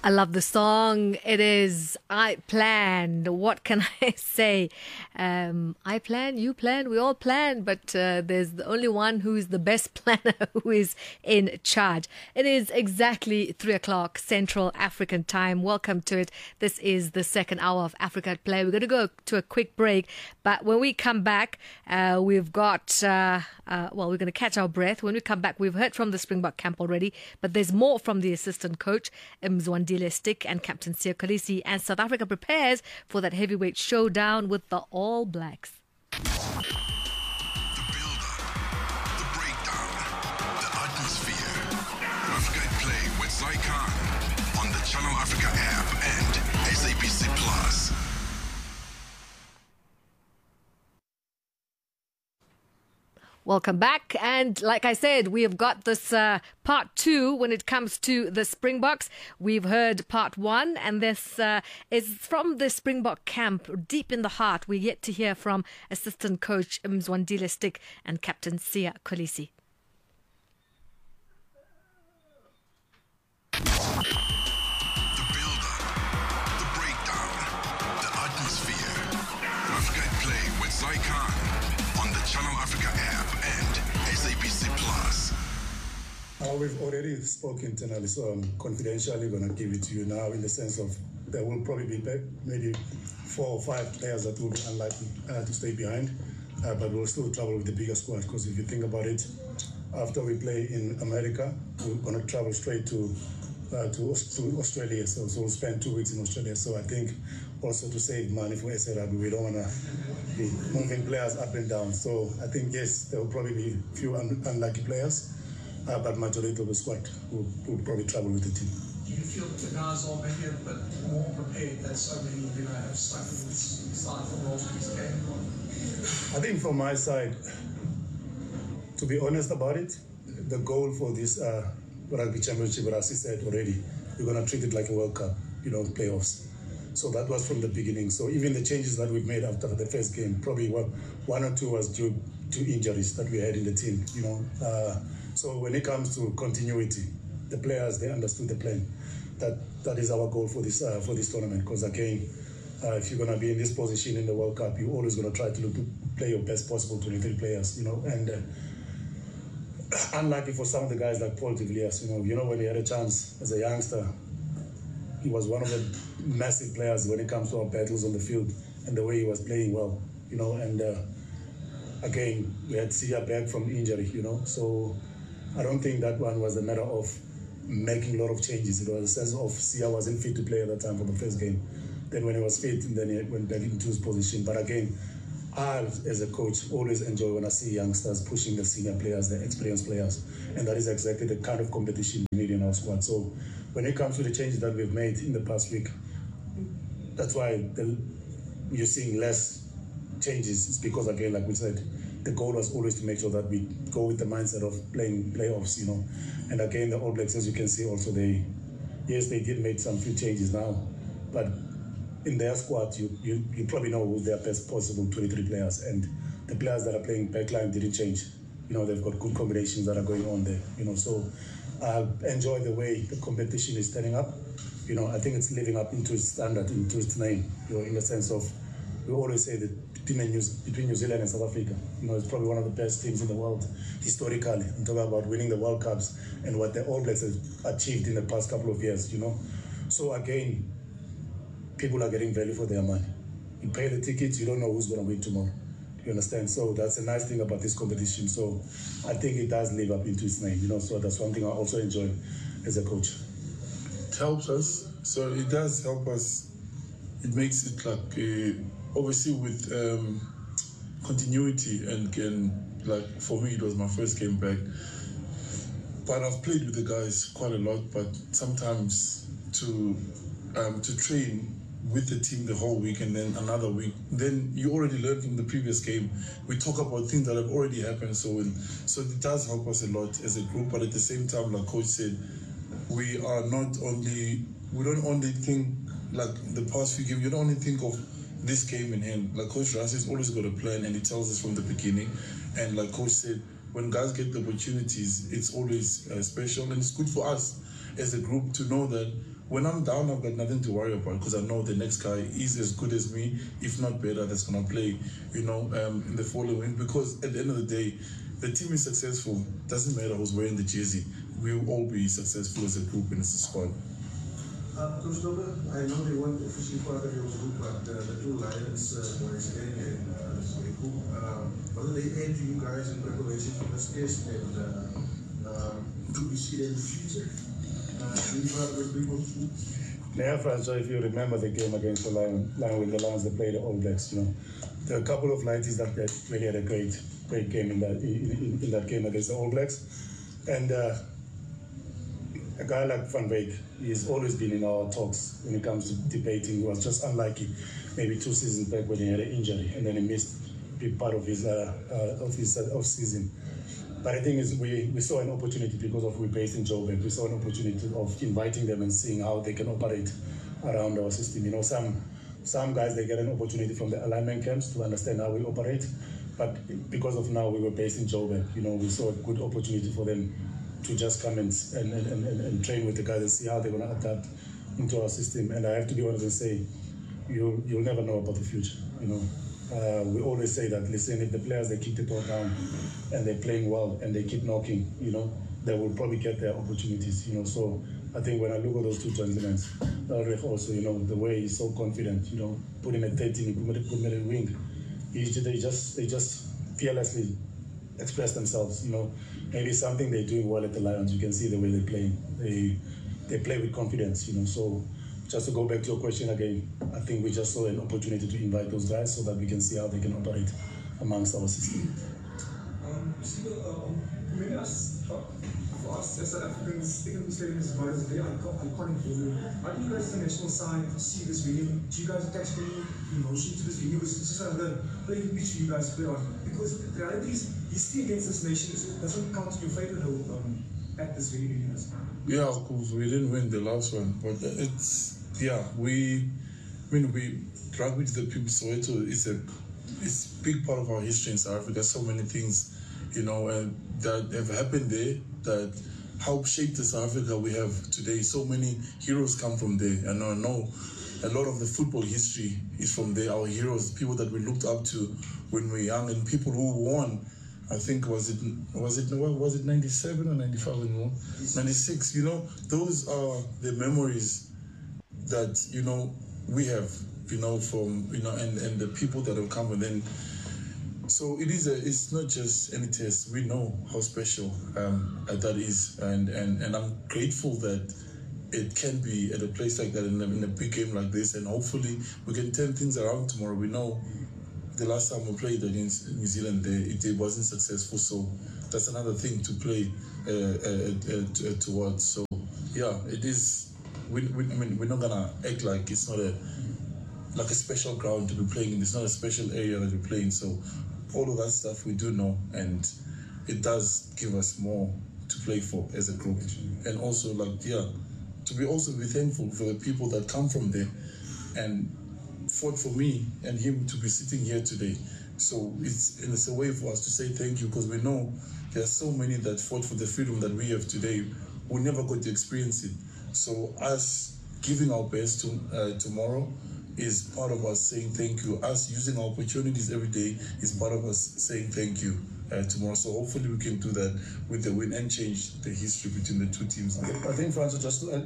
I love the song. It is I Planned. What can I say? I plan, you plan, we all plan, but there's the only one who is the best planner who is in charge. It is exactly 3 o'clock Central African time. Welcome to it. This is the second hour of Africa at Play. We're going to go to a quick break, but when we come back, we've got, we're going to catch our breath. When we come back, we've heard from the Springbok camp already, but there's more from the assistant coach, Mzwandile Stick, and Captain Siya Kolisi, and South Africa prepares for that heavyweight showdown with the All Blacks. The build-up, the breakdown, the atmosphere. Africa at Play with Zai Khan on the Channel Africa app and SABC Plus. Welcome back. And like I said, we have got this part two when it comes to the Springboks. We've heard part one, and this is from the Springbok camp, deep in the heart. We're yet to hear from assistant coach Mzwandile Stick and Captain Siya Kolisi. The build-up, the breakdown, the atmosphere. Africa at Play with Zai Khan on the Channel Africa app and SABC Plus. We've already spoken internally, so I'm confidentially going to give it to you now, in the sense of there will probably be maybe 4 or 5 players that will be unlikely to stay behind, but we'll still travel with the bigger squad, because if you think about it, after we play in America, we're going to travel straight to Australia, so we'll spend 2 weeks in Australia. So I think also to save money for SA Rugby, we don't want to be moving players up and down. So I think, yes, there will probably be a few unlucky players, but majority of the squad will probably travel with the team. Do you feel that the guys are maybe a bit more prepared that so many, have started from roles in this game? I think from my side, to be honest about it, the goal for this rugby championship, as I said already, we're going to treat it like a World Cup, playoffs. So that was from the beginning. So even the changes that we've made after the first game, probably 1 or 2 was due to injuries that we had in the team, So when it comes to continuity, the players, they understood the plan. That is our goal for this tournament. Because again, if you're going to be in this position in the World Cup, you're always going to try to play your best possible 23 players, and unlucky for some of the guys like Paul de Villiers, when he had a chance as a youngster, he was one of the massive players when it comes to our battles on the field and the way he was playing well, and again, we had Siya back from injury, so I don't think that one was a matter of making a lot of changes. It was a sense of Siya wasn't fit to play at that time for the first game. Then when he was fit, and then he went back into his position. But again, I, as a coach, always enjoy when I see youngsters pushing the senior players, the experienced players. And that is exactly the kind of competition we need in our squad. So when it comes to the changes that we've made in the past week, that's why you're seeing less changes. It's because, again, like we said, the goal was always to make sure that we go with the mindset of playing playoffs, And again, the All Blacks, as you can see also, they did make some few changes now. But in their squad, you probably know who their best possible 23 players, and the players that are playing backline didn't change. They've got good combinations that are going on there. So I enjoy the way the competition is turning up. I think it's living up into its standard, into its name. In the sense of, we always say that between New Zealand and South Africa, it's probably one of the best teams in the world historically. I'm talking about winning the World Cups and what the All Blacks have achieved in the past couple of years. So again, people are getting value for their money. You pay the tickets, you don't know who's going to win tomorrow. You understand? So that's a nice thing about this competition. So I think it does live up into its name, So that's one thing I also enjoy as a coach. It helps us. So it does help us. It makes it like, obviously with continuity and like for me, it was my first game back. But I've played with the guys quite a lot, but sometimes to train with the team the whole week and then another week, then you already learned from the previous game. We talk about things that have already happened, so it does help us a lot as a group. But at the same time, like Coach said, we don't only think like the past few games. You don't only think of this game in hand. Like Coach Rasie's always got a plan, and he tells us from the beginning. And like Coach said, when guys get the opportunities, it's always special, and it's good for us as a group to know that when I'm down, I've got nothing to worry about because I know the next guy is as good as me, if not better, that's going to play, in the following. Because at the end of the day, the team is successful. Doesn't matter who's wearing the jersey. We will all be successful as a group and as a squad. Coach Dober, I know they weren't officially part of your group, but the two Lions boys and it's very cool. What do they add to you guys in preparation for this test? And do you see that in the future? Yeah, Francois, if you remember the game against the Lions, they played the All Blacks, there are a couple of 90s that really had a great game in that game against the All Blacks. And a guy like Van Wyk, he's always been in our talks when it comes to debating. He was just unlucky, maybe 2 seasons back when he had an injury, and then he missed a big part of his off-season. But the thing is, we saw an opportunity because we're based in Joburg. We saw an opportunity of inviting them and seeing how they can operate around our system. Some guys, they get an opportunity from the alignment camps to understand how we operate. But because of now we were based in Joburg, we saw a good opportunity for them to just come and train with the guys and see how they're going to adapt into our system. And I have to be honest and say, you'll never know about the future. We always say that, listen, if the players, they keep the door down and they're playing well and they keep knocking, they will probably get their opportunities, So I think when I look at those two gentlemen, Ulrich also, the way he's so confident, put him at 13, put him at a wing. They just fearlessly express themselves, Maybe something they're doing well at the Lions. You can see the way they play. They play with confidence, So just to go back to your question again, I think we just saw an opportunity to invite those guys so that we can see how they can operate amongst our system. Maybe for us as South Africans, thinking of this stadium is a very iconic venue. How do you guys, the national side, see this venue? Do you guys attach any emotion to this venue? It's just another playing pitch for you guys to play on. Because the reality is, history against this nation doesn't count in your favor though at this venue. Yeah, of course, we didn't win the last one, but rugby to the people Soweto is a big part of our history in South Africa. So many things, that have happened there that help shape the South Africa we have today. So many heroes come from there, and I know a lot of the football history is from there. Our heroes, people that we looked up to when we were young, and people who won. I think was it 97 or 95 anymore? 96. Those are the memories that we have. From and the people that have come, and then so it's not just any test. We know how special that is, and I'm grateful that it can be at a place like that in a big game like this, and hopefully we can turn things around tomorrow. We know the last time we played against New Zealand, it wasn't successful, so that's another thing to play towards. So yeah, it is. We're not gonna act like it's not a special ground to be playing in. It's not a special area that we're playing. So all of that stuff we do know, and it does give us more to play for as a group. And also to be thankful for the people that come from there and fought for me and him to be sitting here today. So it's a way for us to say thank you, because we know there are so many that fought for the freedom that we have today who never got to experience it. So us giving our best tomorrow is part of us saying thank you. Us using our opportunities every day is part of us saying thank you tomorrow. So hopefully we can do that with the win and change the history between the two teams. I think, Francois, just to add,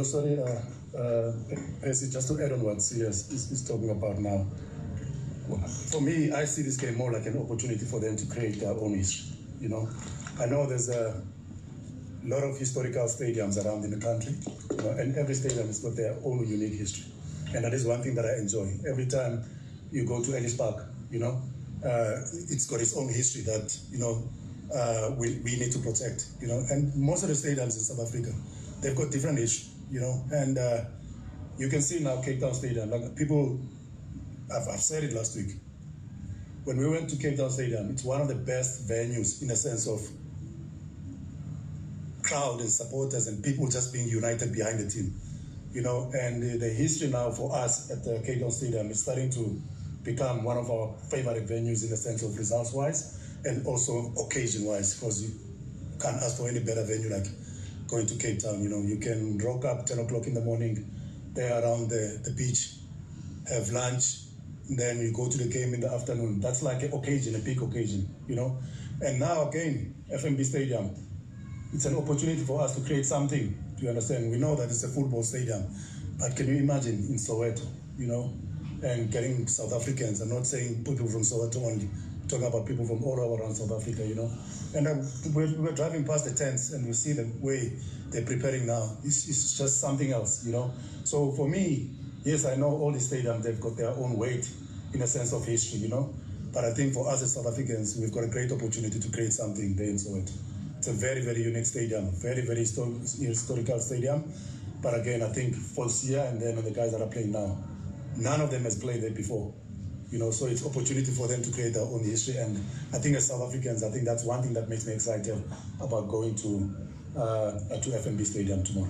just to add on what CS is talking about now. For me, I see this game more like an opportunity for them to create their own history. I know there's a lot of historical stadiums around in the country, and every stadium has got their own unique history. And that is one thing that I enjoy. Every time you go to Ellis Park, it's got its own history that, we need to protect, And most of the stadiums in South Africa, they've got different history, And you can see now Cape Town Stadium, like people, I've said it last week. When we went to Cape Town Stadium, it's one of the best venues in the sense of crowd and supporters and people just being united behind the team. And the history now for us at the Cape Town Stadium is starting to become one of our favorite venues in the sense of results-wise and also occasion-wise, because you can't ask for any better venue like going to Cape Town. You know, you can rock up 10 o'clock in the morning, there around the beach, have lunch, then you go to the game in the afternoon. That's like an occasion, a big occasion, you know. And now again, FNB Stadium, it's an opportunity for us to create something. Do you understand? We know that it's a football stadium, but can you imagine in Soweto, you know, and getting South Africans? I'm not saying people from Soweto only, talking about people from all around South Africa, you know. And we're driving past the tents and we see the way they're preparing now. It's just something else, you know. So for me, yes, I know all the stadiums, they've got their own weight in a sense of history, you know. But I think for us as South Africans, we've got a great opportunity to create something there in Soweto. It's a very, very unique stadium, very, very historical stadium. But again, I think for Sia and then the guys that are playing now, none of them has played there before. You know, so it's opportunity for them to create their own history. And I think as South Africans, I think that's one thing that makes me excited about going to FNB Stadium tomorrow.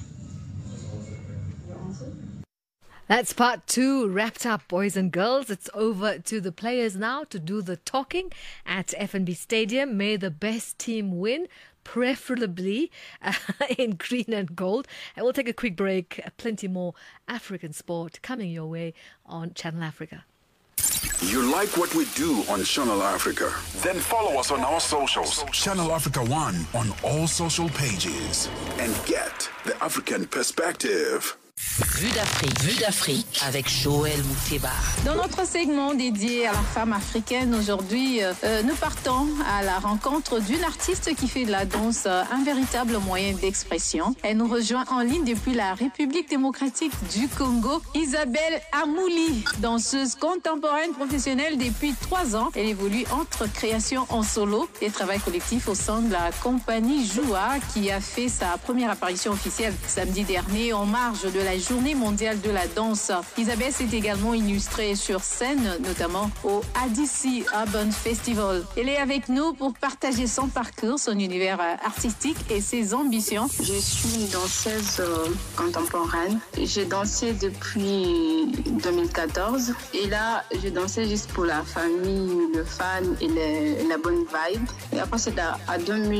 That's part 2 wrapped up, boys and girls. It's over to the players now to do the talking at FNB Stadium. May the best team win, preferably in green and gold. And we'll take a quick break. Plenty more African sport coming your way on Channel Africa. You like what we do on Channel Africa? Then follow us on our socials. Channel Africa 1 on all social pages. And get the African perspective. Vue d'Afrique avec Joël Moukeba. Dans notre segment dédié à la femme africaine, aujourd'hui, nous partons à la rencontre d'une artiste qui fait de la danse un véritable moyen d'expression. Elle nous rejoint en ligne depuis la République démocratique du Congo, Isabelle Amouli, danseuse contemporaine professionnelle depuis 3 ans. Elle évolue entre création en solo et travail collectif au sein de la compagnie Joua, qui a fait sa première apparition officielle samedi dernier en marge de la Journée mondiale de la danse. Isabelle s'est également illustrée sur scène, notamment au ADC Urban Festival. Elle est avec nous pour partager son parcours, son univers artistique et ses ambitions. Je suis une danseuse contemporaine. J'ai dansé depuis 2014 et là, je dansais juste pour la famille, le fan et la bonne vibe. Et après, c'est à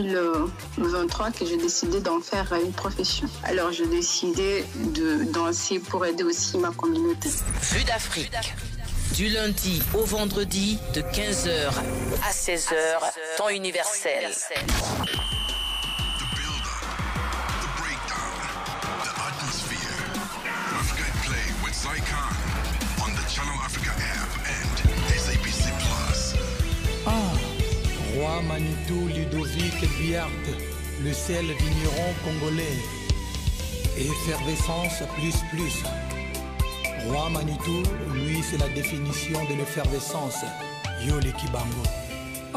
2023 que j'ai décidé d'en faire une profession. Alors, j'ai décidé de danser pour aider aussi ma communauté. Vue d'Afrique. Du lundi au vendredi de 15h à 16h, temps universel. The build-up, the breakdown, the atmosphere. Africa at Play with Zycon on the Channel Africa app and SABC Plus. Roi Manitou Ludovic Biard, le sel vigneron congolais. Effervescence plus. Roi Manitou, lui, c'est la définition de l'effervescence. Yo les Kibango.